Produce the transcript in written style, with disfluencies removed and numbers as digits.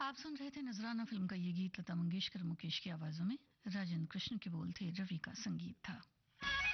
आप सुन रहे थे नजराना फिल्म का ये गीत लता मंगेशकर मुकेश की आवाजों में। राजेंद्र कृष्ण के बोल थे, रवि का संगीत था।